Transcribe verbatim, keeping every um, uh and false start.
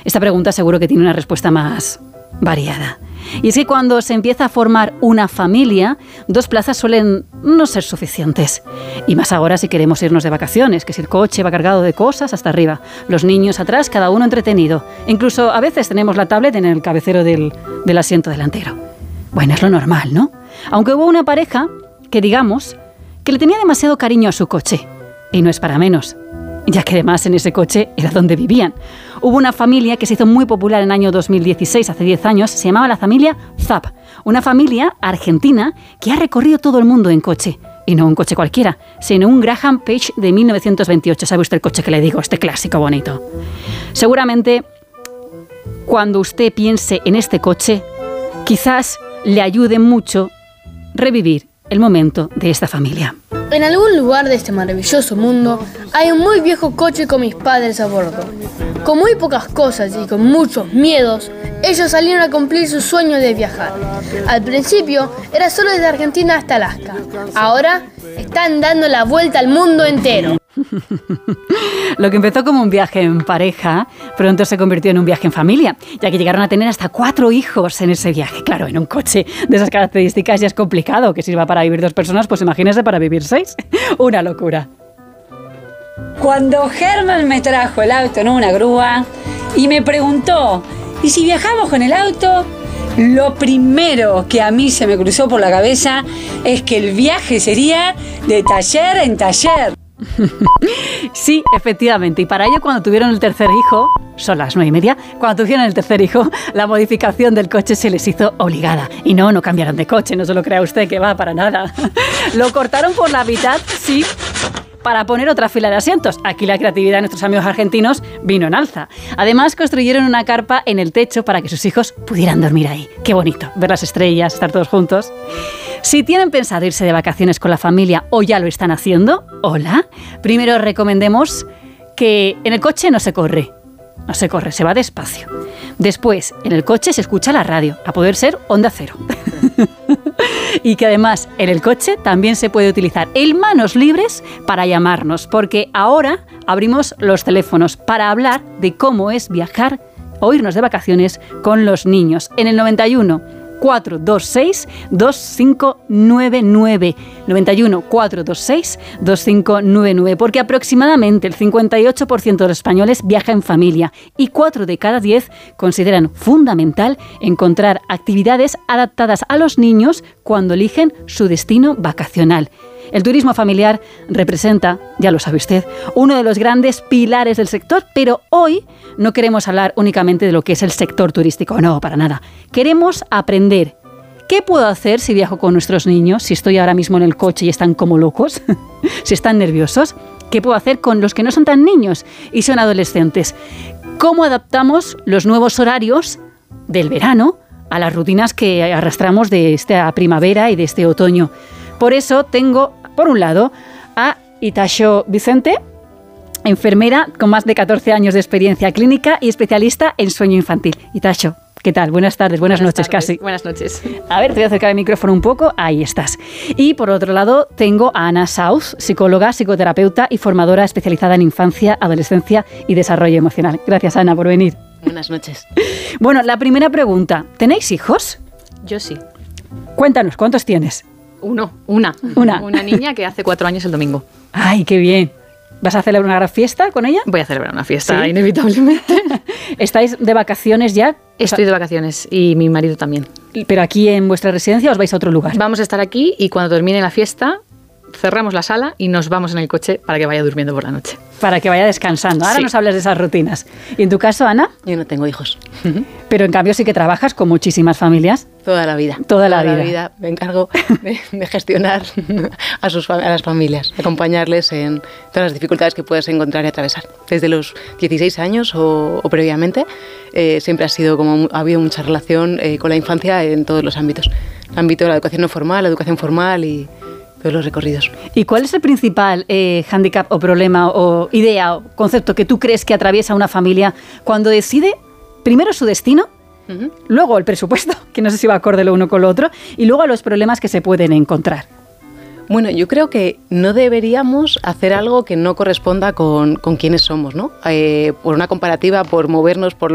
Esta pregunta seguro que tiene una respuesta más variada. Y es que cuando se empieza a formar una familia, dos plazas suelen no ser suficientes. Y más ahora si queremos irnos de vacaciones, que si el coche va cargado de cosas hasta arriba, los niños atrás, cada uno entretenido. Incluso a veces tenemos la tablet en el cabecero del, del asiento delantero. Bueno, es lo normal, ¿no? Aunque hubo una pareja que, digamos, que le tenía demasiado cariño a su coche. Y no es para menos, ya que además en ese coche era donde vivían. Hubo una familia que se hizo muy popular en el año dos mil dieciséis, hace diez años, se llamaba la familia Zapp. Una familia argentina que ha recorrido todo el mundo en coche. Y no un coche cualquiera, sino un Graham Page de mil novecientos veintiocho. ¿Sabe usted el coche que le digo? Este clásico bonito. Seguramente, cuando usted piense en este coche, quizás le ayude mucho revivir el momento de esta familia. En algún lugar de este maravilloso mundo hay un muy viejo coche con mis padres a bordo. Con muy pocas cosas y con muchos miedos, ellos salieron a cumplir su sueño de viajar. Al principio era solo desde Argentina hasta Alaska. Ahora están dando la vuelta al mundo entero. Lo que empezó como un viaje en pareja, pronto se convirtió en un viaje en familia, ya que llegaron a tener hasta cuatro hijos en ese viaje. Claro, en un coche de esas características ya es complicado, que sirva para vivir dos personas, pues imagínese para vivir seis. Una locura. Cuando Herman me trajo el auto en una grúa y me preguntó, ¿y si viajamos con el auto? Lo primero que a mí se me cruzó por la cabeza es que el viaje sería de taller en taller. Sí, efectivamente. Y para ello, cuando tuvieron el tercer hijo, son las nueve y media, cuando tuvieron el tercer hijo, la modificación del coche se les hizo obligada. Y no, no cambiaron de coche, no se lo crea usted que va para nada. Lo cortaron por la mitad, sí, para poner otra fila de asientos. Aquí la creatividad de nuestros amigos argentinos vino en alza. Además, construyeron una carpa en el techo para que sus hijos pudieran dormir ahí. Qué bonito, ver las estrellas, estar todos juntos. Si tienen pensado irse de vacaciones con la familia o ya lo están haciendo, hola, primero recomendemos que en el coche no se corre. No se corre, se va despacio. Después, en el coche se escucha la radio, a poder ser Onda Cero. Y que además en el coche también se puede utilizar el manos libres para llamarnos, porque ahora abrimos los teléfonos para hablar de cómo es viajar o irnos de vacaciones con los niños. En el noventa y uno, cuatro dos seis, dos cinco nueve nueve. noventa y uno, cuatro dos seis, dos cinco nueve nueve. Porque aproximadamente el cincuenta y ocho por ciento de los españoles viaja en familia y cuatro de cada diez consideran fundamental encontrar actividades adaptadas a los niños cuando eligen su destino vacacional. El turismo familiar representa, ya lo sabe usted, uno de los grandes pilares del sector, pero hoy no queremos hablar únicamente de lo que es el sector turístico, no, para nada. Queremos aprender qué puedo hacer si viajo con nuestros niños, si estoy ahora mismo en el coche y están como locos, si están nerviosos, qué puedo hacer con los que no son tan niños y son adolescentes, cómo adaptamos los nuevos horarios del verano a las rutinas que arrastramos de esta primavera y de este otoño. Por eso tengo, por un lado, a Itacho Vicente, enfermera con más de catorce años de experiencia clínica y especialista en sueño infantil. Itacho, ¿qué tal? Buenas tardes, buenas, buenas noches tardes, casi. Buenas noches. A ver, te voy a acercar el micrófono un poco, ahí estás. Y por otro lado tengo a Ana South, psicóloga, psicoterapeuta y formadora especializada en infancia, adolescencia y desarrollo emocional. Gracias, Ana, por venir. Buenas noches. Bueno, la primera pregunta, ¿tenéis hijos? Yo sí. Cuéntanos, ¿cuántos tienes? Uno, una. Una. Una niña que hace cuatro años el domingo. ¡Ay, qué bien! ¿Vas a celebrar una gran fiesta con ella? Voy a celebrar una fiesta, ¿Sí? Inevitablemente. ¿Estáis de vacaciones ya? Estoy de vacaciones y mi marido también. ¿Pero aquí en vuestra residencia o os vais a otro lugar? Vamos a estar aquí y cuando termine la fiesta cerramos la sala y nos vamos en el coche para que vaya durmiendo por la noche. Para que vaya descansando. Ahora Sí. nos hablas de esas rutinas. ¿Y en tu caso, Ana? Yo no tengo hijos. Pero en cambio sí que trabajas con muchísimas familias. Toda la vida. Toda la vida. me encargo de, de gestionar a, sus, a las familias, de acompañarles en todas las dificultades que puedas encontrar y atravesar. Desde los dieciséis años o, o previamente, eh, siempre ha sido como ha habido mucha relación eh, con la infancia en todos los ámbitos. El ámbito de la educación no formal, la educación formal y todos los recorridos. ¿Y cuál es el principal eh, hándicap o problema o idea o concepto que tú crees que atraviesa una familia cuando decide primero su destino, uh-huh. luego el presupuesto, que no sé si va acorde lo uno con lo otro, y luego a los problemas que se pueden encontrar? Bueno, yo creo que no deberíamos hacer algo que no corresponda con, con quienes somos, ¿no? Eh, por una comparativa, por movernos por